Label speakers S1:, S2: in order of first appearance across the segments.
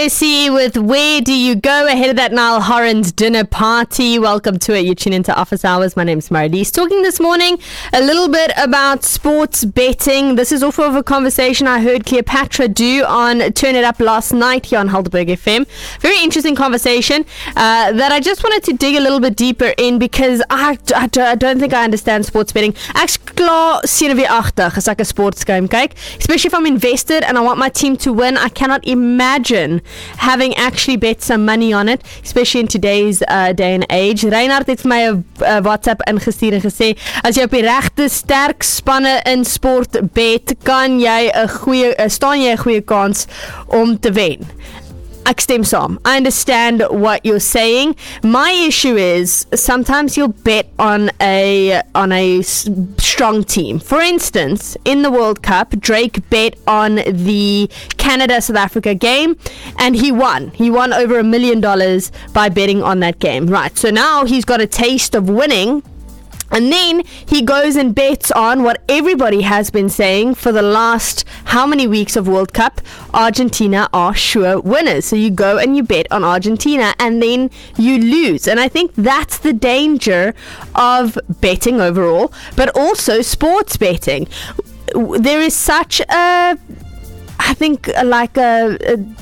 S1: Tracy with Where Do You Go? Ahead of that Niall Horan's dinner party. Welcome to it. You tune into Office Hours. My name's Marilise. Talking this morning a little bit about sports betting. This is off of a conversation I heard Cleopatra do on Turn It Up last night here on Helderberg FM. Very interesting conversation that I just wanted to dig a little bit deeper in because I don't think I understand sports betting. Ek's klaar sien weer agter as ek 'n sportsgame kyk, especially if I'm invested and I want my team to win. I cannot imagine having actually bet some money on it, especially in today's day and age. Reinhard het vir my 'n WhatsApp ingestuur en gesê, as jy op die regte sterk spanne in sport bet, staan jy 'n goeie kans om te wen. Ek stem saam. I understand what you're saying. My issue is sometimes you'll bet on a strong team. For instance, in the World Cup, Drake bet on the Canada-South Africa game and he won. He won over $1 million by betting on that game. Right, so now he's got a taste of winning. And then he goes and bets on what everybody has been saying for the last how many weeks of World Cup. Argentina are sure winners. So you go and you bet on Argentina and then you lose. And I think that's the danger of betting overall, but also sports betting. There is such I think like a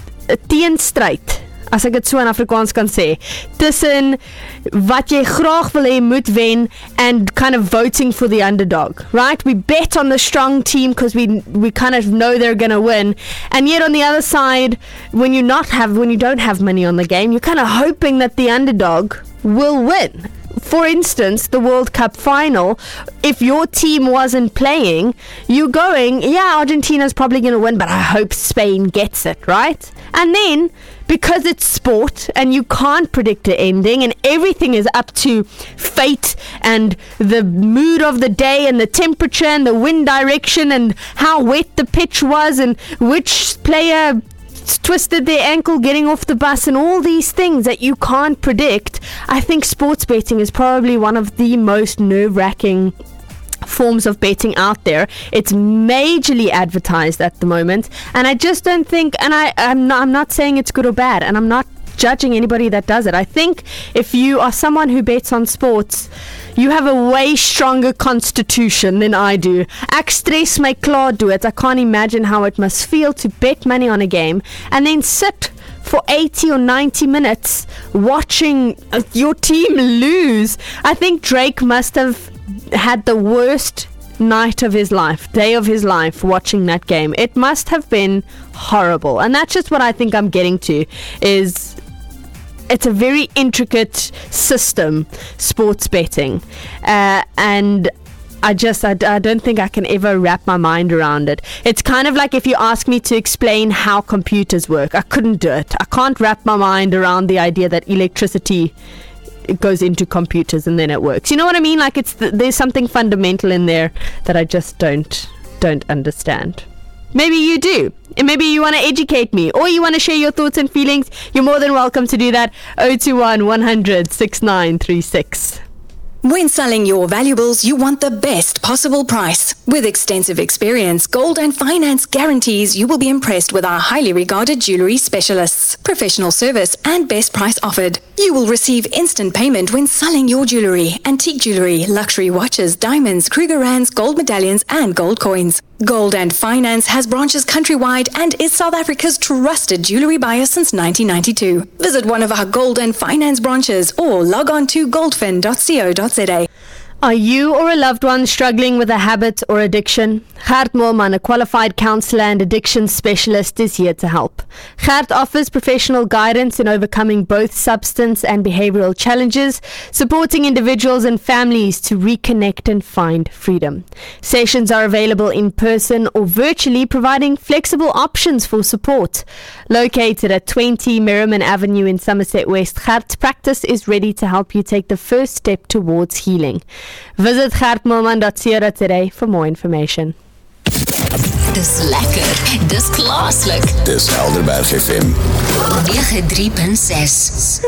S1: teenstryd, as ek dit so in Afrikaans kan sê, tussen wat jy graag wil hê moet wen and kind of voting for the underdog, right? We bet on the strong team because we kind of know they're going to win, and yet on the other side, when you don't have money on the game, you're kind of hoping that the underdog will win. For instance, the World Cup final, if your team wasn't playing, you're going, yeah, Argentina's probably going to win, but I hope Spain gets it, right? And then, because it's sport and you can't predict the ending and everything is up to fate and the mood of the day and the temperature and the wind direction and how wet the pitch was and which player twisted their ankle getting off the bus and all these things that you can't predict, I think sports betting is probably one of the most nerve-wracking forms of betting out there. It's majorly advertised at the moment, and I just don't think, and I'm not saying it's good or bad, and I'm not judging anybody that does it. I think if you are someone who bets on sports, you have a way stronger constitution than I do. Ek stres my klaar dood. I can't imagine how it must feel to bet money on a game and then sit for 80 or 90 minutes watching your team lose. I think Drake must have had the worst night of his life, day of his life, watching that game. It must have been horrible. And that's just what I think I'm getting to, is it's a very intricate system, sports betting, and I don't think I can ever wrap my mind around it. It's kind of like if you ask me to explain how computers work, I couldn't do it. I can't wrap my mind around the idea that electricity, it goes into computers and then it works. You know what I mean? Like there's something fundamental in there that I just don't understand. Maybe you do. And maybe you want to educate me, or you want to share your thoughts and feelings. You're more than welcome to do that. 021 100 6936.
S2: When selling your valuables, you want the best possible price. With extensive experience, Gold and Finance guarantees you will be impressed with our highly regarded jewellery specialists. Professional service and best price offered. You will receive instant payment when selling your jewellery, antique jewellery, luxury watches, diamonds, Krugerrands, gold medallions and gold coins. Gold and Finance has branches countrywide and is South Africa's trusted jewellery buyer since 1992. Visit one of our Gold and Finance branches or log on to goldfin.co.za.
S1: Are you or a loved one struggling with a habit or addiction? Gert Moelman, a qualified counsellor and addiction specialist, is here to help. Gert offers professional guidance in overcoming both substance and behavioural challenges, supporting individuals and families to reconnect and find freedom. Sessions are available in person or virtually, providing flexible options for support. Located at 20 Merriman Avenue in Somerset West, Gert's practice is ready to help you take the first step towards healing. Visit gertmoelman.co.za today for more information.
S3: Dis lekker, dis plaaslik.
S4: Dis Helderberg FM
S3: 93.6.